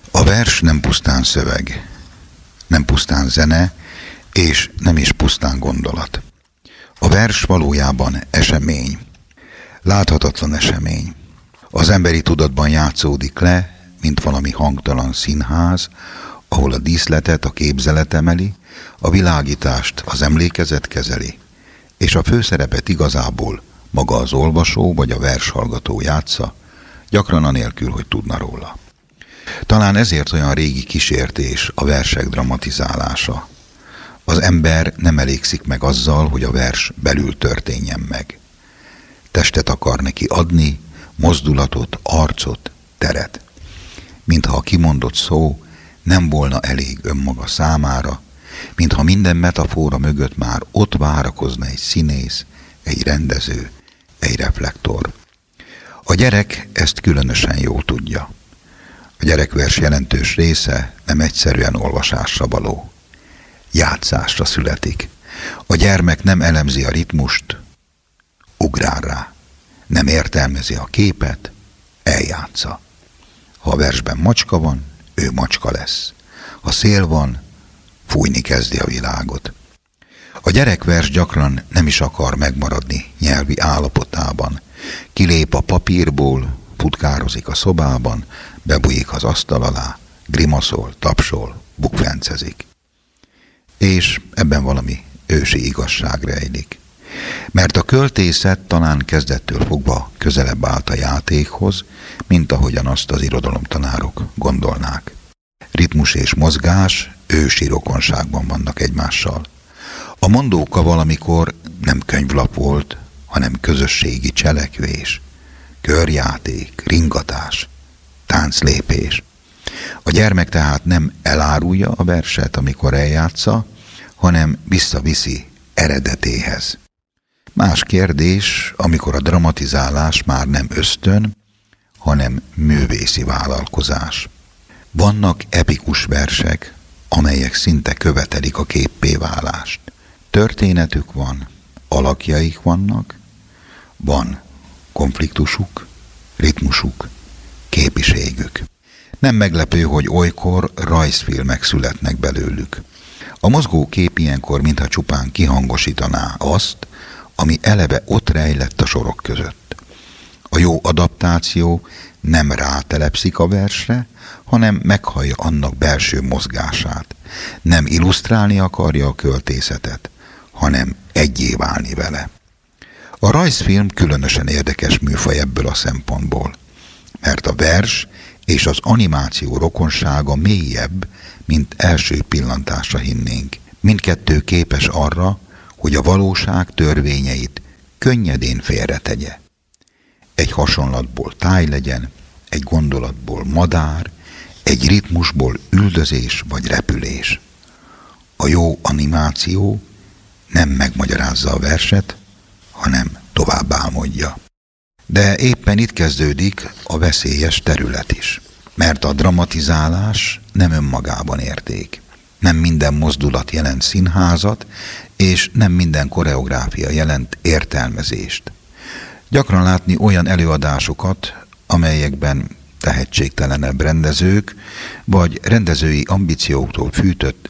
A vers nem pusztán szöveg, nem pusztán zene, és nem is pusztán gondolat. A vers valójában esemény, láthatatlan esemény. Az emberi tudatban játszódik le, mint valami hangtalan színház, ahol a díszletet a képzelet emeli, a világítást az emlékezet kezeli, és a főszerepet igazából maga az olvasó vagy a vershallgató játsza, gyakran anélkül, hogy tudna róla. Talán ezért olyan régi kísértés a versek dramatizálása. Az ember nem elégszik meg azzal, hogy a vers belül történjen meg. Testet akar neki adni, mozdulatot, arcot, teret. Mintha a kimondott szó nem volna elég önmaga számára, mintha minden metafora mögött már ott várakozna egy színész, egy rendező, egy reflektor. A gyerek ezt különösen jól tudja. A gyerekvers jelentős része nem egyszerűen olvasásra való. Játszásra születik. A gyermek nem elemzi a ritmust, ugrál rá. Nem értelmezi a képet, eljátsza. Ha a versben macska van, ő macska lesz. Ha szél van, fújni kezdi a világot. A gyerekvers gyakran nem is akar megmaradni nyelvi állapotában. Kilép a papírból, futkározik a szobában, bebújik az asztal alá, grimaszol, tapsol, bukfencezik. És ebben valami ősi igazság rejlik. Mert a költészet talán kezdettől fogva közelebb állt a játékhoz, mint ahogyan azt az irodalomtanárok gondolnák. Ritmus és mozgás ősi rokonságban vannak egymással. A mondóka valamikor nem könyvlap volt, hanem közösségi cselekvés, körjáték, ringatás, tánclépés. A gyermek tehát nem elárulja a verset, amikor eljátsza, hanem visszaviszi eredetéhez. Más kérdés, amikor a dramatizálás már nem ösztön, hanem művészi vállalkozás. Vannak epikus versek, amelyek szinte követelik a képpé válást. Történetük van, alakjaik vannak, van konfliktusuk, ritmusuk, képiségük. Nem meglepő, hogy olykor rajzfilmek születnek belőlük. A mozgó kép ilyenkor mintha csupán kihangosítaná azt, ami eleve ott rejlett a sorok között. A jó adaptáció nem rátelepszik a versre, hanem meghallja annak belső mozgását. Nem illusztrálni akarja a költészetet, hanem egyé válni vele. A rajzfilm különösen érdekes műfaj ebből a szempontból, mert a vers és az animáció rokonsága mélyebb, mint első pillantásra hinnénk. Mindkettő képes arra, hogy a valóság törvényeit könnyedén félretegye. Egy hasonlatból táj legyen, egy gondolatból madár, egy ritmusból üldözés vagy repülés. A jó animáció nem megmagyarázza a verset, hanem tovább álmodja. De éppen itt kezdődik a veszélyes terület is, mert a dramatizálás nem önmagában érték. Nem minden mozdulat jelent színházat, és nem minden koreográfia jelent értelmezést. Gyakran látni olyan előadásokat, amelyekben tehetségtelenebb rendezők, vagy rendezői ambícióktól fűtött